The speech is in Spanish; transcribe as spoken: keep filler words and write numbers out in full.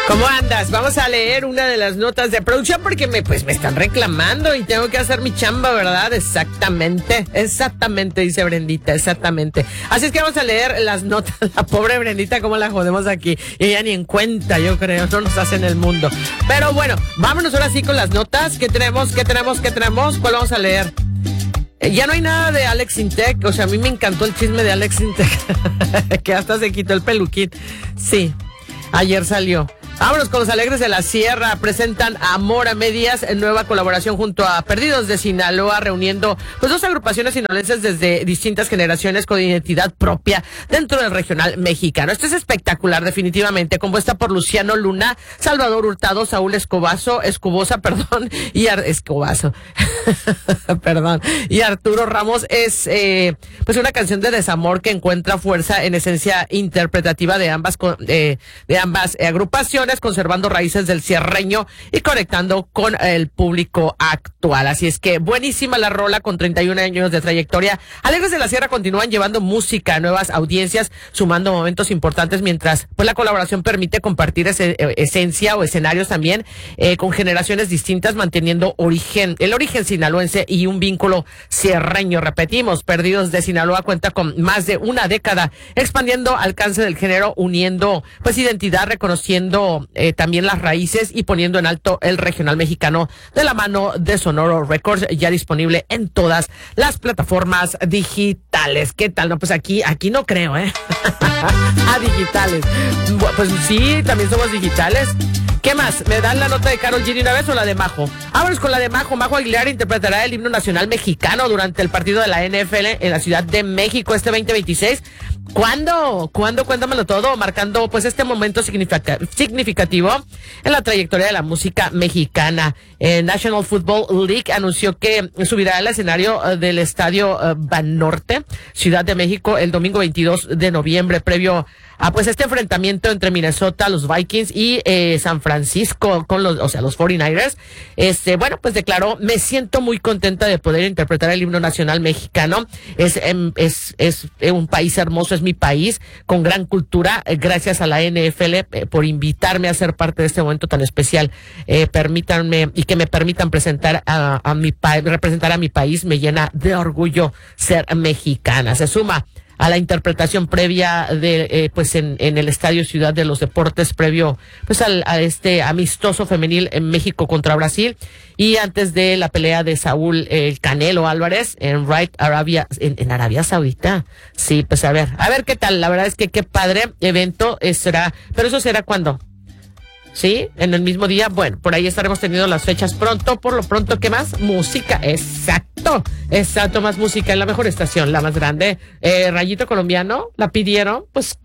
¿Cómo andas? Vamos a leer una de las notas de producción porque me, pues, me están reclamando y tengo que hacer mi chamba, ¿verdad? Exactamente, exactamente, dice Brendita, exactamente. Así es que vamos a leer las notas. La pobre Brendita, cómo la jodemos aquí. Y ella ni en cuenta, yo creo, no nos hace en el mundo. Pero bueno, vámonos ahora sí con las notas. ¿Qué tenemos? ¿Qué tenemos? ¿Qué tenemos? ¿Cuál vamos a leer? Eh, ya no hay nada de Alex Intec. O sea, a mí me encantó el chisme de Alex Intec. Que hasta se quitó el peluquín. Sí, ayer salió. Vámonos con los Alegres de la Sierra. Presentan Amor a Medias en nueva colaboración junto a Perdidos de Sinaloa, reuniendo pues dos agrupaciones sinaloenses desde distintas generaciones con identidad propia dentro del regional mexicano. Esto es espectacular, definitivamente, compuesta por Luciano Luna, Salvador Hurtado, Saúl Escobazo, Escobosa, perdón, y Ar Escobazo, perdón, y Arturo Ramos. Es eh, pues una canción de desamor que encuentra fuerza en esencia interpretativa de ambas eh, de ambas eh, agrupaciones, conservando raíces del cierreño y conectando con el público actual. Así es que buenísima la rola con treinta y un años de trayectoria. Alegres de la Sierra continúan llevando música a nuevas audiencias, sumando momentos importantes mientras pues la colaboración permite compartir ese, eh, esencia o escenarios también eh, con generaciones distintas, manteniendo origen, el origen sinaloense y un vínculo cierreño. Repetimos, Perdidos de Sinaloa cuenta con más de una década expandiendo alcance del género, uniendo pues identidad, reconociendo Eh, también las raíces y poniendo en alto el regional mexicano de la mano de Sonoro Records, ya disponible en todas las plataformas digitales. ¿Qué tal? No, pues aquí, aquí no creo, ¿eh? A digitales. Pues sí, también somos digitales. ¿Qué más? ¿Me dan la nota de Karol G una vez o la de Majo? Vámonos con la de Majo. Majo Aguilar interpretará el himno nacional mexicano durante el partido de la N F L en la Ciudad de México este veinte veintiséis. ¿Cuándo? ¿Cuándo? Cuéntamelo todo, marcando pues este momento significativo en la trayectoria de la música mexicana. Eh, National Football League anunció que subirá al escenario uh, del estadio uh, Banorte, Ciudad de México, el domingo veintidós de noviembre, previo a pues este enfrentamiento entre Minnesota, los Vikings y eh, San Francisco con los, o sea, los cuarenta y nueve ers. Este, bueno, pues declaró: me siento muy contenta de poder interpretar el himno nacional mexicano. Es, es, es, es un país hermoso, es mi país, con gran cultura. Gracias a la N F L eh, por invitarme a ser parte de este momento tan especial. Eh, permítanme y que me permitan presentar a, a mi país, representar a mi país. Me llena de orgullo ser mexicana. Se suma a la interpretación previa de eh, pues en, en el Estadio Ciudad de los Deportes, previo pues al, a este amistoso femenil en México contra Brasil, y antes de la pelea de Saúl el eh, Canelo Álvarez en Riyadh, Arabia, en, en Arabia Saudita. Sí, pues a ver, a ver qué tal. La verdad es que qué padre evento eh, será, pero eso será cuando. ¿Sí? En el mismo día. Bueno, por ahí estaremos teniendo las fechas pronto. Por lo pronto, ¿qué más? Música. Exacto. Exacto, más música en la mejor estación, la más grande. Eh, Rayito Colombiano, ¿la pidieron? Pues